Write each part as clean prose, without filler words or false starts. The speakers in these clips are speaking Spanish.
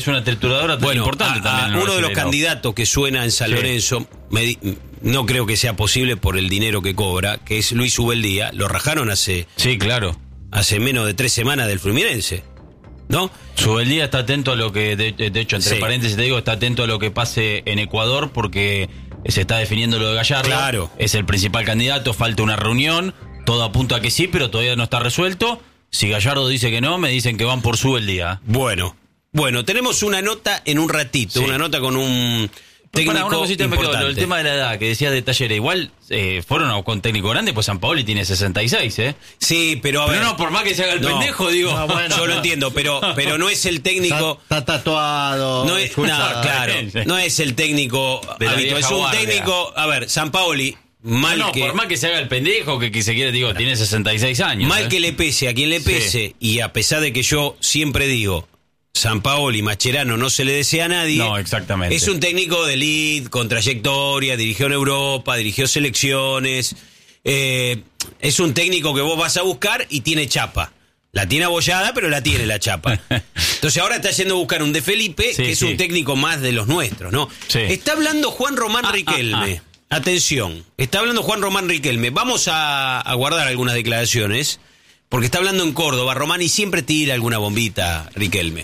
Es una trituradora importante también. Uno de los candidatos que suena en San Lorenzo, no creo que sea posible por el dinero que cobra, que es Luis Ubeldía. Lo rajaron hace menos de 3 semanas del Fluminense, ¿no? Ubeldía está atento a lo que, de hecho, entre paréntesis te digo, está atento a lo que pase en Ecuador porque se está definiendo lo de Gallardo. Claro. Es el principal candidato, falta una reunión, todo apunta a que sí, pero todavía no está resuelto. Si Gallardo dice que no, me dicen que van por Ubeldía. Bueno, tenemos una nota en un ratito, una nota con un técnico una cosita importante. El tema de la edad que decías de Talleres, igual fueron con técnico grande, pues Sampaoli tiene 66, ¿eh? Sí, pero a ver. No, por más que se haga el pendejo, digo. No, bueno, yo lo entiendo, pero no es el técnico. Está tatuado. No es, claro, no es el técnico habitual, es un técnico. A ver, Sampaoli. Por más que se haga el pendejo, que se quiere, digo, tiene 66 años. Mal que le pese a quien le pese, y a pesar de que yo siempre digo, Sampaoli, Mascherano, no se le desea a nadie. No, exactamente. Es un técnico de elite, con trayectoria, dirigió en Europa, dirigió selecciones. Es un técnico que vos vas a buscar y tiene chapa. La tiene abollada, pero la tiene la chapa. Entonces ahora está yendo a buscar un De Felipe, que es un técnico más de los nuestros, ¿no? Sí. Está hablando Juan Román Riquelme. Atención, está hablando Juan Román Riquelme. Vamos a guardar algunas declaraciones, porque está hablando en Córdoba, Román, y siempre tira alguna bombita Riquelme.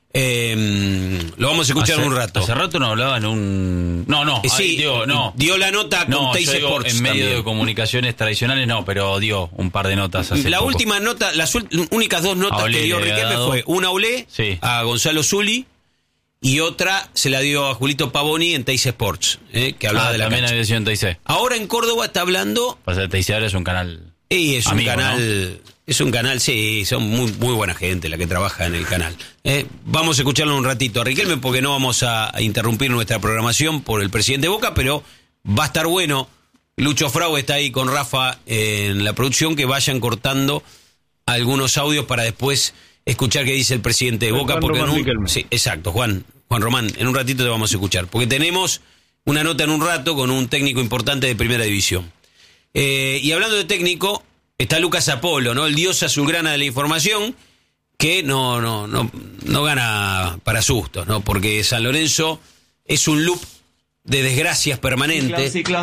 Lo vamos a escuchar en un rato. Hace rato no hablaba en un... dio la nota con Teis Sports en medio también. de comunicaciones tradicionales, pero dio un par de notas hace poco. Última nota, las únicas 2 notas que dio Riquelme fue una a Olé, a Gonzalo Zuli, y otra se la dio a Julito Pavoni en Teis Sports, que hablaba de la también cancha. había sido en Teis. Ahora en Córdoba está hablando... Pasa, Teis ahora es un canal... es amigo, un canal, ¿no? Es un canal, sí, son muy buena gente la que trabaja en el canal. Vamos a escucharlo un ratito a Riquelme, porque no vamos a interrumpir nuestra programación por el presidente Boca, pero va a estar bueno. Lucho Frau está ahí con Rafa en la producción, que vayan cortando algunos audios para después escuchar qué dice el presidente de Boca. Sí, exacto, Juan Román, en un ratito te vamos a escuchar, porque tenemos una nota en un rato con un técnico importante de Primera División. Y hablando de técnico, está Lucas Apolo, ¿no? El dios azulgrana de la información, que no gana para sustos, ¿no? Porque San Lorenzo es un loop de desgracias permanentes. Ciclón.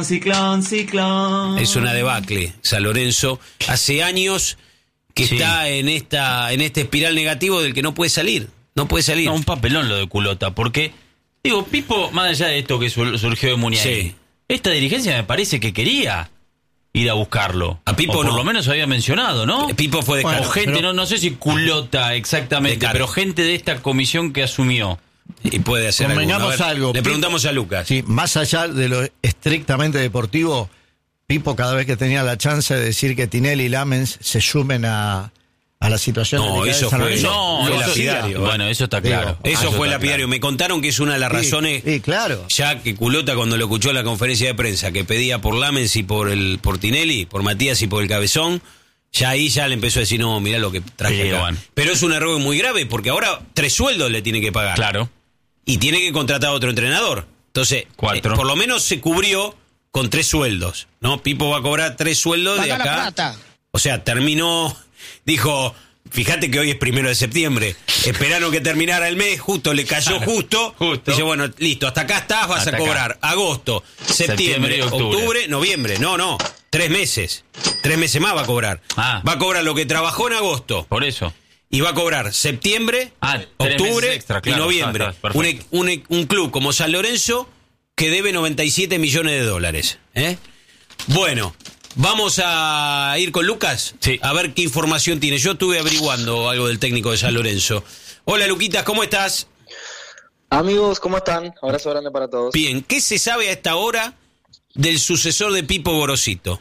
Es una debacle, San Lorenzo. Hace años que está en este espiral negativo del que no puede salir. No puede salir. No, un papelón lo de Culota, porque, digo, Pipo, más allá de esto que surgió de Muniain, esta dirigencia me parece que quería ir a buscarlo. A Pipo o por lo menos había mencionado, ¿no? Pipo fue de o gente, no sé si Culota exactamente, pero gente de esta comisión que asumió. Y puede hacer algo. Le preguntamos a Lucas. Sí, más allá de lo estrictamente deportivo, Pipo cada vez que tenía la chance de decir que Tinelli y Lamens se sumen a la situación de eso San fue, Lorenzo. fue lapidario. Bueno, eso está claro. Eso fue está lapidario. Claro. Me contaron que es una de las razones. Claro. Ya que Culota, cuando lo escuchó en la conferencia de prensa, que pedía por Lamens y por Tinelli, por Matías y por el Cabezón, ya ahí le empezó a decir, no, mirá lo que traje acá. Bueno. Pero es un error muy grave, porque ahora 3 sueldos le tiene que pagar. Claro. Y tiene que contratar a otro entrenador. Entonces, 4. Por lo menos se cubrió con 3 sueldos, ¿no? Pipo va a cobrar 3 sueldos de acá. O sea, terminó, dijo, fíjate que hoy es 1 de septiembre. Esperaron que terminara el mes, justo le cayó justo. Dice, bueno, listo, hasta acá estás, vas a cobrar acá. Agosto, septiembre, octubre, noviembre. No, 3 meses. 3 meses más va a cobrar. Va a cobrar lo que trabajó en agosto. Por eso. Y va a cobrar septiembre, octubre extra, claro, y noviembre. Un club como San Lorenzo que debe $97 millones. Bueno, vamos a ir con Lucas a ver qué información tiene. Yo estuve averiguando algo del técnico de San Lorenzo. Hola, Luquitas, ¿cómo estás? Amigos, ¿cómo están? Abrazo grande para todos. Bien, ¿qué se sabe a esta hora del sucesor de Pipo Gorosito?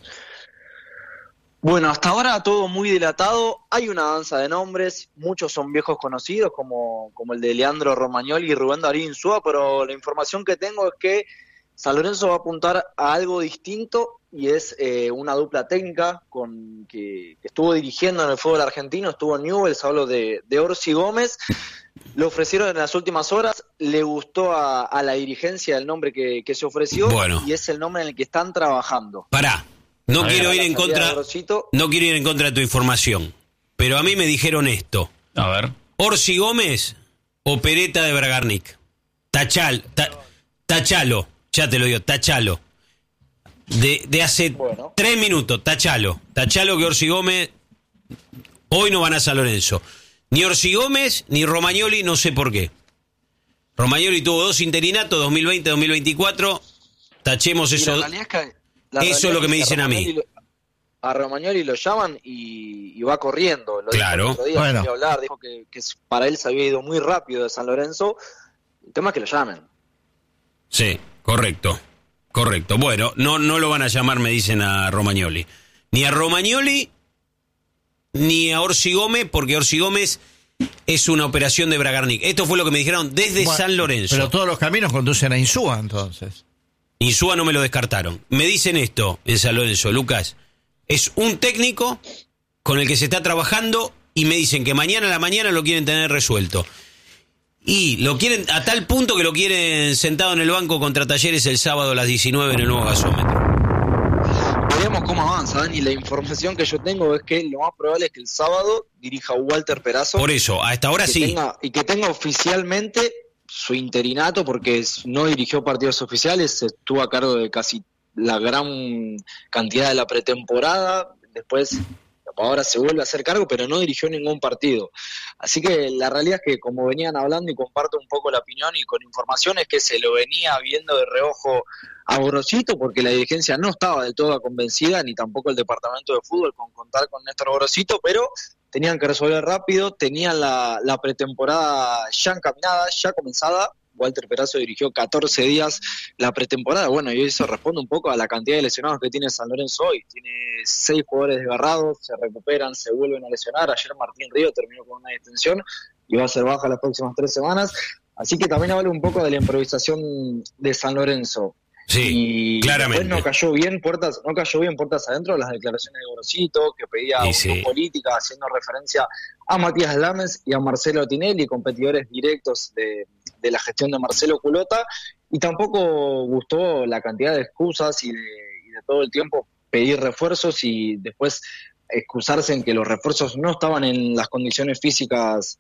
Bueno, hasta ahora todo muy dilatado, hay una danza de nombres, muchos son viejos conocidos como el de Leandro Romagnoli y Rubén Darío Insúa, pero la información que tengo es que San Lorenzo va a apuntar a algo distinto y es una dupla técnica que estuvo dirigiendo en el fútbol argentino, estuvo en Newell's, hablo de Orsi Gómez, lo ofrecieron en las últimas horas, le gustó a la dirigencia el nombre que se ofreció y es el nombre en el que están trabajando. Pará. No quiero ir en contra de tu información, pero a mí me dijeron esto. A ver. Orsi Gómez opereta de Bragarnik. Tachalo, ya te lo digo, tachalo. De hace 3 minutos, tachalo que Orsi Gómez hoy no van a San Lorenzo. Ni Orsi Gómez ni Romagnoli, no sé por qué. Romagnoli tuvo 2 interinatos, 2020-2024. Tachemos eso. Eso es lo que me dicen a mí. A Romagnoli lo llaman y va corriendo. Lo claro. Dijo el otro día, hablar, dijo que para él se había ido muy rápido de San Lorenzo. El tema es que lo llamen. Sí, correcto. Bueno, no lo van a llamar, me dicen, a Romagnoli. Ni a Romagnoli ni a Orsi Gómez, porque Orsi Gómez es una operación de Bragarnik. Esto fue lo que me dijeron desde San Lorenzo. Pero todos los caminos conducen a Insúa, entonces. Insúa no me lo descartaron. Me dicen esto en San Lorenzo, Lucas. Es un técnico con el que se está trabajando y me dicen que mañana a la mañana lo quieren tener resuelto. Y lo quieren a tal punto que lo quieren sentado en el banco contra Talleres el sábado a las 19 en el nuevo gasómetro. Veremos cómo avanza, Dani. La información que yo tengo es que lo más probable es que el sábado dirija Walter Perazo. Por eso, hasta ahora sí. Que tenga oficialmente su interinato, porque no dirigió partidos oficiales, estuvo a cargo de casi la gran cantidad de la pretemporada, después ahora se vuelve a hacer cargo, pero no dirigió ningún partido. Así que la realidad es que, como venían hablando, y comparto un poco la opinión y con información, es que se lo venía viendo de reojo a Gorosito, porque la dirigencia no estaba del todo convencida, ni tampoco el departamento de fútbol, con contar con Néstor Gorosito, pero tenían que resolver rápido, tenían la pretemporada ya encaminada, ya comenzada. Walter Perazo dirigió 14 días la pretemporada, bueno, y eso responde un poco a la cantidad de lesionados que tiene San Lorenzo hoy. Tiene 6 jugadores desgarrados, se recuperan, se vuelven a lesionar. Ayer Martín Río terminó con una distensión y va a ser baja las próximas 3 semanas, así que también habla un poco de la improvisación de San Lorenzo. Sí, y claramente. Después no cayó bien puertas adentro las declaraciones de Gorosito, que pedía política, haciendo referencia a Matías Lames y a Marcelo Tinelli, competidores directos de la gestión de Marcelo Culota, y tampoco gustó la cantidad de excusas y de todo el tiempo pedir refuerzos y después excusarse en que los refuerzos no estaban en las condiciones físicas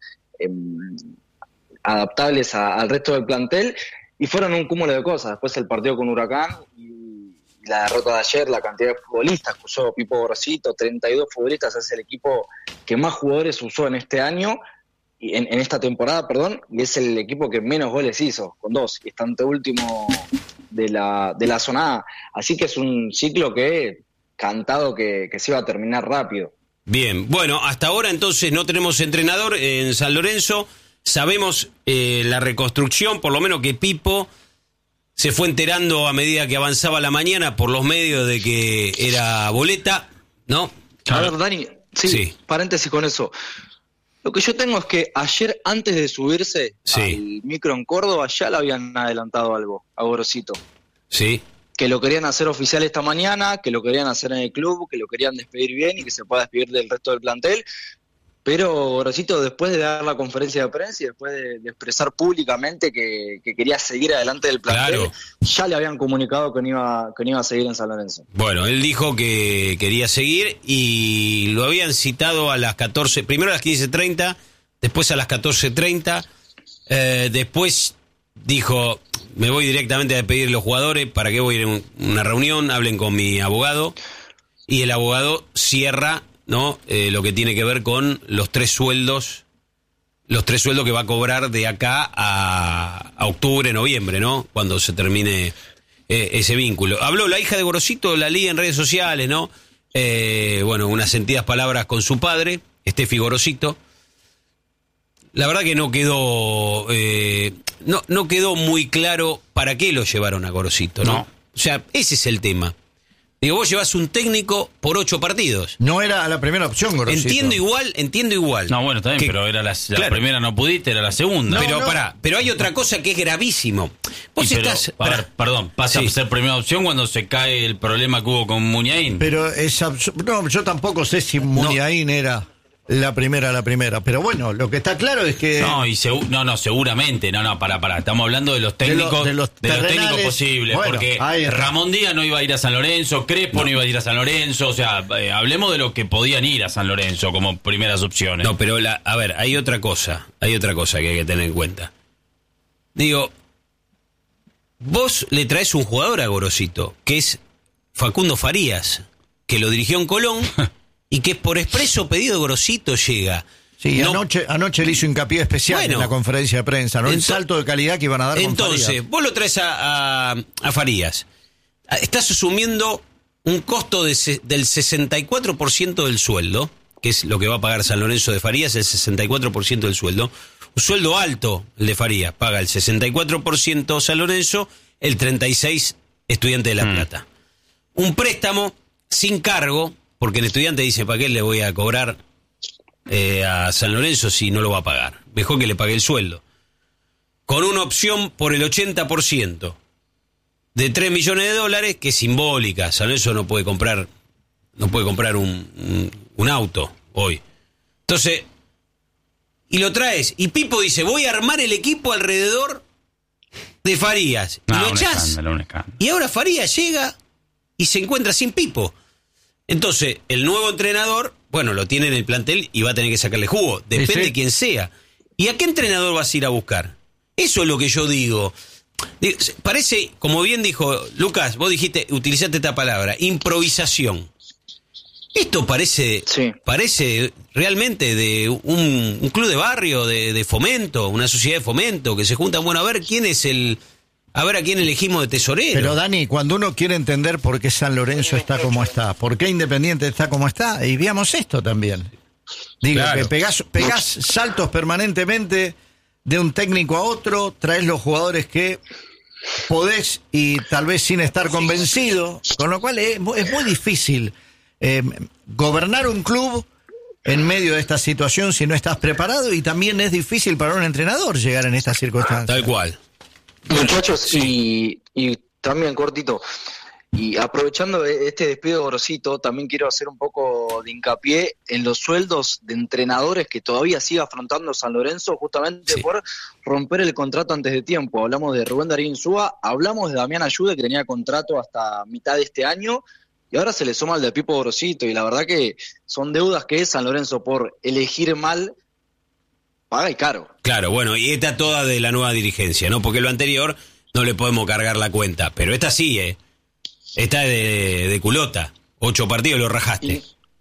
adaptables al resto del plantel. Y fueron un cúmulo de cosas. Después el partido con Huracán y la derrota de ayer, la cantidad de futbolistas que usó Pipo Gorosito, 32 futbolistas, es el equipo que más jugadores usó en este año, en esta temporada, y es el equipo que menos goles hizo, con 2, y está anteúltimo de la zona A. Así que es un ciclo que cantado que se iba a terminar rápido. Bien, bueno, hasta ahora entonces no tenemos entrenador en San Lorenzo. Sabemos la reconstrucción, por lo menos que Pipo se fue enterando a medida que avanzaba la mañana por los medios de que era boleta, ¿no? A ver, Dani, sí, paréntesis con eso. Lo que yo tengo es que ayer, antes de subirse al micro en Córdoba, ya le habían adelantado algo a Gorosito. Sí. Que lo querían hacer oficial esta mañana, que lo querían hacer en el club, que lo querían despedir bien y que se pueda despedir del resto del plantel. Pero Gorosito, después de dar la conferencia de prensa y después de expresar públicamente que quería seguir adelante del plantel, ya le habían comunicado que no iba a seguir en San Lorenzo. Bueno, él dijo que quería seguir y lo habían citado a las 14, primero a las 15:30, después a las 14:30, después dijo, me voy directamente a despedir los jugadores, ¿para qué voy a ir a una reunión? Hablen con mi abogado. Y el abogado cierra, ¿no? Lo que tiene que ver con los 3 sueldos que va a cobrar de acá a octubre, noviembre, ¿no? Cuando se termine ese vínculo. Habló la hija de Gorosito, la leí en redes sociales, ¿no? Bueno, unas sentidas palabras con su padre, Steffi Gorosito. La verdad que no quedó no quedó muy claro para qué lo llevaron a Gorosito, ¿no? O sea, ese es el tema. Digo, vos llevás un técnico por 8 partidos. No era la primera opción, Gorosito. Entiendo igual. No, bueno, está bien, pero era la primera no pudiste, era la segunda. Pero hay otra cosa que es gravísimo. Vos estás... Perdón, pasa a ser primera opción cuando se cae el problema que hubo con Muniain. Pero yo tampoco sé si Muniain era... la primera. Pero bueno, lo que está claro es que... Seguramente. Para. Estamos hablando de los técnicos, de los técnicos posibles. Bueno, porque Ramón Díaz no iba a ir a San Lorenzo, Crespo no iba a ir a San Lorenzo. O sea, hablemos de los que podían ir a San Lorenzo como primeras opciones. No, pero hay otra cosa que hay que tener en cuenta. Digo, vos le traes un jugador a Gorosito, que es Facundo Farías, que lo dirigió en Colón y que por expreso pedido de Gorosito llega. Sí, anoche le hizo hincapié especial en la conferencia de prensa, ¿no? El salto de calidad que iban a dar con Farías. Entonces, vos lo traes a Farías. Estás asumiendo un costo del 64% del sueldo, que es lo que va a pagar San Lorenzo de Farías, el 64% del sueldo. Un sueldo alto, el de Farías, paga el 64% San Lorenzo, el 36% Estudiante de La Plata. Un préstamo sin cargo, porque el estudiante dice, ¿para qué le voy a cobrar a San Lorenzo si no lo va a pagar? Mejor que le pague el sueldo. Con una opción por el 80% de $3 millones, que es simbólica. San Lorenzo no puede comprar un auto hoy. Entonces, y lo traes, y Pipo dice, voy a armar el equipo alrededor de Farías. Y lo echás. Un escándalo. Y ahora Farías llega y se encuentra sin Pipo. Entonces, el nuevo entrenador, bueno, lo tiene en el plantel y va a tener que sacarle jugo. Depende de quién sea. ¿Y a qué entrenador vas a ir a buscar? Eso es lo que yo digo. Parece, como bien dijo Lucas, vos utilizaste esta palabra, improvisación. Esto parece realmente de un club de barrio, de fomento, una sociedad de fomento, que se juntan, bueno, a ver a quién elegimos de tesorero. Pero Dani, cuando uno quiere entender por qué San Lorenzo está como está, por qué Independiente está como está, y veamos esto también. Digo, claro, que pegás saltos permanentemente de un técnico a otro, traes los jugadores que podés y tal vez sin estar convencido, con lo cual es muy difícil gobernar un club en medio de esta situación si no estás preparado, y también es difícil para un entrenador llegar en estas circunstancias. Tal cual. Muchachos, sí. y también cortito, y aprovechando este despido de Gorosito, también quiero hacer un poco de hincapié en los sueldos de entrenadores que todavía sigue afrontando San Lorenzo, justamente por romper el contrato antes de tiempo. Hablamos de Rubén Darío Insúa, hablamos de Damián Ayude, que tenía contrato hasta mitad de este año, y ahora se le suma el de Pipo Gorosito, y la verdad que son deudas que San Lorenzo, por elegir mal, paga y caro. Claro, bueno, y esta toda de la nueva dirigencia, ¿no? Porque lo anterior no le podemos cargar la cuenta, pero esta sí, esta es de culota. 8 partidos lo rajaste.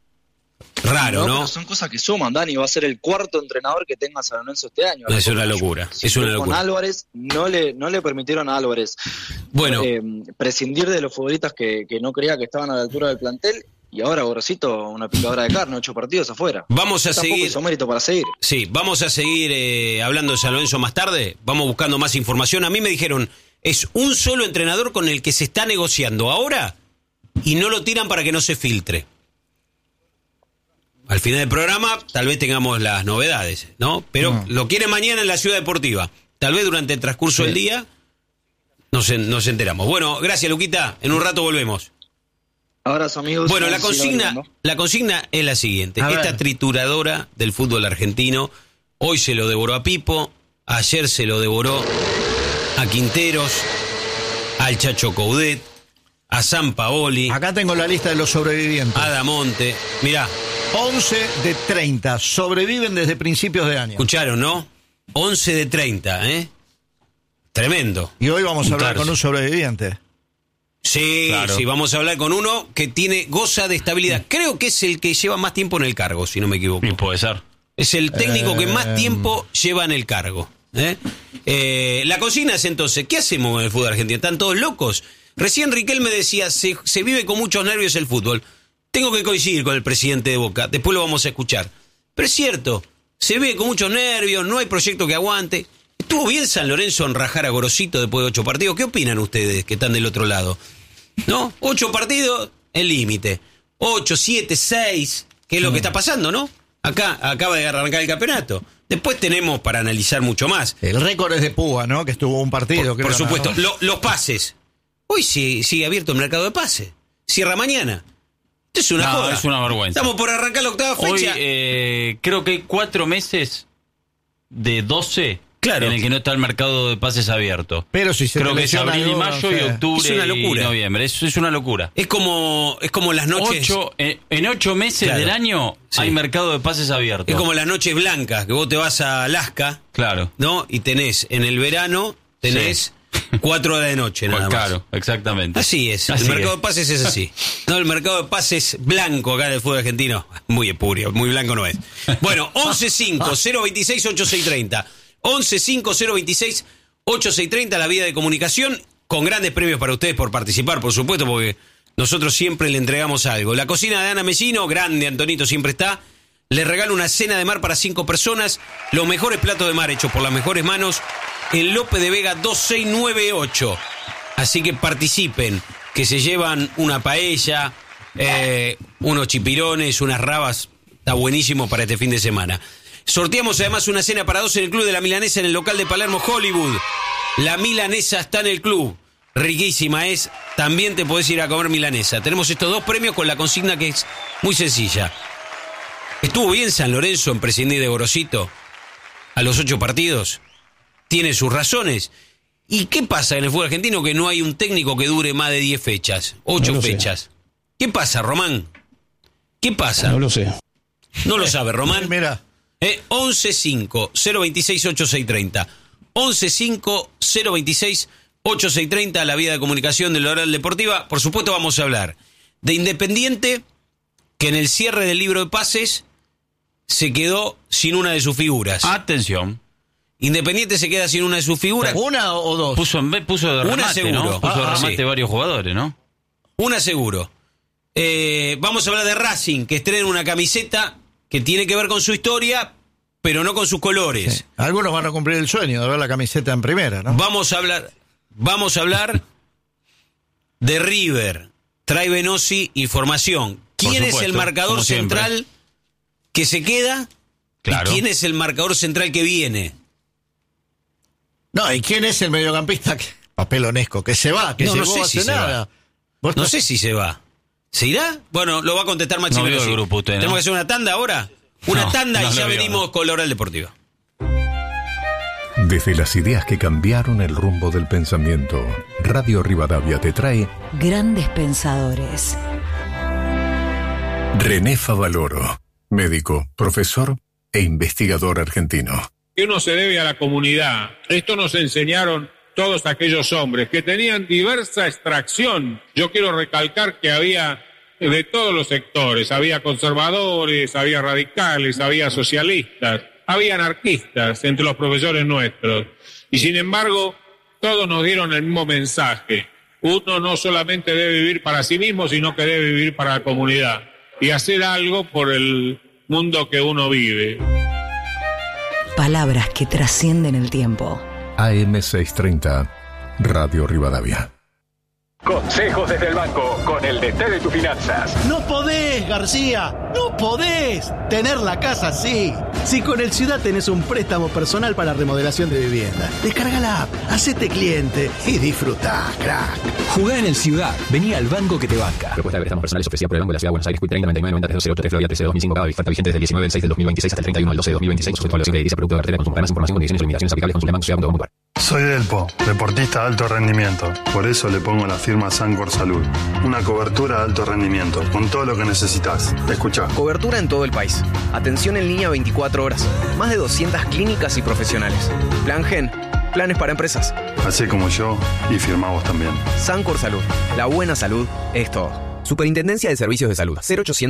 Raro, ¿no? Pero son cosas que suman, Dani. Va a ser el cuarto entrenador que tenga San Lorenzo este año. Es una locura. Con Álvarez no le permitieron a Álvarez prescindir de los futbolistas que no creía que estaban a la altura del plantel. Y ahora Gorosito, una picadora de carne, 8 partidos afuera. Vamos a seguir. Hizo mérito para seguir. Sí, vamos a seguir hablando de San Lorenzo más tarde. Vamos buscando más información. A mí me dijeron, es un solo entrenador con el que se está negociando ahora y no lo tiran para que no se filtre. Al final del programa tal vez tengamos las novedades, ¿no? Pero lo quieren mañana en la Ciudad Deportiva. Tal vez durante el transcurso del día nos enteramos. Bueno, gracias, Luquita. En un rato volvemos. Abrazo, amigos. Bueno, la consigna es la siguiente. Esta trituradora del fútbol argentino, hoy se lo devoró a Pipo, ayer se lo devoró a Quinteros, al Chacho Coudet, a Sampaoli. Acá tengo la lista de los sobrevivientes. A Damonte. Mirá. 11 de 30 sobreviven desde principios de año. Escucharon, ¿no? 11 de 30, ¿eh? Tremendo. Y hoy vamos a hablar con un sobreviviente. Sí, claro. Sí, vamos a hablar con uno que goza de estabilidad. Creo que es el que lleva más tiempo en el cargo, si no me equivoco. Y puede ser. Es el técnico que más tiempo lleva en el cargo. La consigna es entonces, ¿qué hacemos con el fútbol argentino? ¿Están todos locos? Recién Riquelme decía, se vive con muchos nervios el fútbol. Tengo que coincidir con el presidente de Boca, después lo vamos a escuchar. Pero es cierto, se vive con muchos nervios, no hay proyecto que aguante. ¿Estuvo bien San Lorenzo en rajar a Gorosito después de 8 partidos? ¿Qué opinan ustedes que están del otro lado? ¿No? 8 partidos, el límite. 8, 7, 6, que es lo que está pasando, ¿no? Acá acaba de arrancar el campeonato. Después tenemos para analizar mucho más. El récord es de Púa, ¿no? Que estuvo un partido. Por supuesto. Los pases. Hoy sigue abierto el mercado de pases. Cierra mañana. Es una joda. Es una vergüenza. Estamos por arrancar la octava fecha. Hoy creo que hay 4 meses de 12 Claro. en el que no está el mercado de pases abierto. Pero si se creo que es lesiona abril y alguno, mayo o sea, y octubre es una locura. y noviembre. Es una locura. Es como las noches. En 8 meses Claro. del año Sí. hay mercado de pases abierto. Es como las noches blancas, que vos te vas a Alaska, Claro. ¿no? Y tenés, en el verano, tenés 4 horas de noche nada más. Claro, exactamente. Así es. Así el mercado es. de pases es así. No, el mercado de pases blanco acá del fútbol argentino, muy espurio, muy blanco no es. Bueno, 11-5-026-8630. 11-5-026-8630, la vía de comunicación, con grandes premios para ustedes por participar, por supuesto, porque nosotros siempre le entregamos algo. La cocina de Ana Mesino, grande, Antonito siempre está. Le regala una cena de mar para 5 personas, los mejores platos de mar hechos por las mejores manos, en López de Vega 2698. Así que participen, que se llevan una paella, unos chipirones, unas rabas, está buenísimo para este fin de semana. Sorteamos además una cena para 2 en el Club de la Milanesa en el local de Palermo Hollywood. La milanesa está en el club. Riquísima es. También te podés ir a comer milanesa. Tenemos estos 2 premios con la consigna que es muy sencilla. ¿Estuvo bien San Lorenzo en prescindir de Gorosito a los 8 partidos? Tiene sus razones. ¿Y qué pasa en el fútbol argentino que no hay un técnico que dure más de 10 fechas? 8 fechas. ¿Qué pasa, Román? ¿Qué pasa? No lo sé. No lo sabe, Román. Mira. 11-5-026-8630. 11-5-026-8630, la vía de comunicación de la Oral Deportiva. Por supuesto vamos a hablar de Independiente, que en el cierre del libro de pases se quedó sin una de sus figuras. Atención. Independiente se queda sin una de sus figuras. ¿Una o 2? Puso de remate, Una seguro. ¿no? Puso de remate Sí. varios jugadores, ¿no? Una seguro. Vamos a hablar de Racing, que estrena una camiseta que tiene que ver con su historia, pero no con sus colores. Sí. Algunos van a cumplir el sueño de ver la camiseta en primera, ¿no? Vamos a hablar de River. Trae Venosi información. ¿Quién es el marcador central que se queda? Claro. ¿Y quién es el marcador central que viene? No, ¿y quién es el mediocampista? Papelonesco, que se va, que No, no llegó sé hace si se nada. va. ¿Vos No sé si se va. ¿Se irá? Bueno, lo va a contestar Maxi No veo Velosi. el grupo usted, ¿no? ¿Tenemos que hacer una tanda ahora? Una No, tanda no y ya lo veo, venimos no. con la Oral Deportiva. Desde las ideas que cambiaron el rumbo del pensamiento, Radio Rivadavia te trae Grandes pensadores. René Favaloro, médico, profesor e investigador argentino. Que uno se debe a la comunidad. Esto nos enseñaron todos aquellos hombres que tenían diversa extracción. Yo quiero recalcar que había de todos los sectores, había conservadores, había radicales, había socialistas, había anarquistas entre los profesores nuestros. Y sin embargo, todos nos dieron el mismo mensaje. Uno no solamente debe vivir para sí mismo, sino que debe vivir para la comunidad y hacer algo por el mundo que uno vive. Palabras que trascienden el tiempo. AM630, Radio Rivadavia. Consejos desde el banco, con el DT de tus finanzas. No podés, García, no podés tener la casa así. Si con el Ciudad tenés un préstamo personal para remodelación de vivienda, descarga la app, hacete cliente y disfrutá, crack. Jugá en el Ciudad, vení al banco que te banca. Propuesta de préstamos personales ofrecida por el Banco de la Ciudad de Buenos Aires, 30 99 90 308 Florida 13 2005, cada oferta vigente desde el 19 del 6 del 2026 hasta el 31 del 12 de 2026, sujeto a evaluación de producto de cartera, consumo. Para más información, condiciones y limitaciones aplicables, consulte banco. Soy Delpo, deportista de alto rendimiento. Por eso le pongo la firma Sancor Salud. Una cobertura de alto rendimiento, con todo lo que necesitas. Escucha. Cobertura en todo el país. Atención en línea 24 horas. Más de 200 clínicas y profesionales. Plan Gen. Planes para empresas. Así como yo, y firma vos también. Sancor Salud. La buena salud es todo. Superintendencia de Servicios de Salud.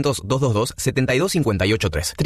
0800-222-72583.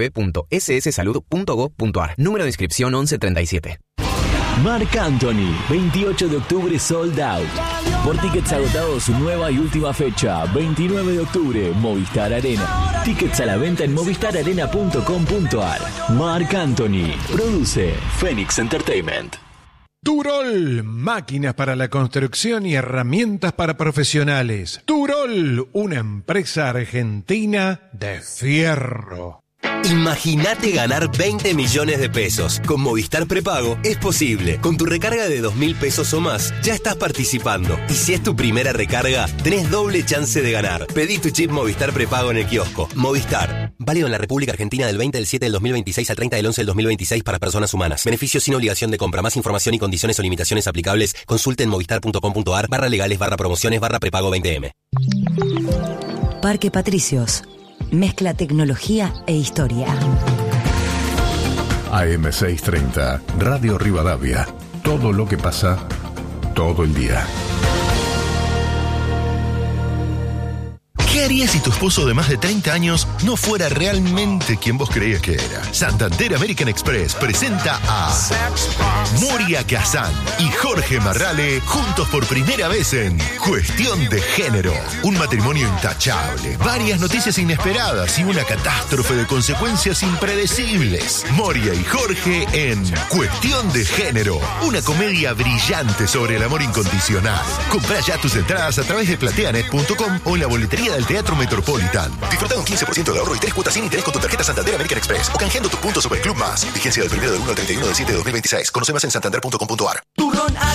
www.sssalud.gov.ar. Número de inscripción 1137. Marc Anthony, 28 de octubre sold out. Por tickets agotados, su nueva y última fecha, 29 de octubre, Movistar Arena. Tickets a la venta en movistararena.com.ar. Marc Anthony, produce Phoenix Entertainment. Turol, máquinas para la construcción y herramientas para profesionales. Turol, una empresa argentina de fierro. Imagínate ganar 20 millones de pesos. Con Movistar Prepago es posible. Con tu recarga de 2.000 pesos o más, ya estás participando. Y si es tu primera recarga, tenés doble chance de ganar. Pedí tu chip Movistar Prepago en el kiosco. Movistar. Válido en la República Argentina del 20 del 7 del 2026 al 30 del 11 del 2026 para personas humanas. Beneficios sin obligación de compra. Más información y condiciones o limitaciones aplicables. Consulte en movistar.com.ar/legales/prepago 20M. Parque Patricios. Mezcla tecnología e historia. AM630, Radio Rivadavia. Todo lo que pasa, todo el día. ¿Qué harías si tu esposo de más de 30 años no fuera realmente quien vos creías que era? Santander American Express presenta a Moria Kazan y Jorge Marrale juntos por primera vez en Cuestión de Género. Un matrimonio intachable, varias noticias inesperadas y una catástrofe de consecuencias impredecibles. Moria y Jorge en Cuestión de Género. Una comedia brillante sobre el amor incondicional. Comprá ya tus entradas a través de plateanet.com o en la boletería del Teatro Metropolitan. Disfruta un 15% de ahorro y 3 cuotas sin interés con tu tarjeta Santander American Express o canjeando tus puntos Superclub Más. Vigencia del 1 del 1 al 31 del 7 de 2026. Conoce más en santander.com.ar.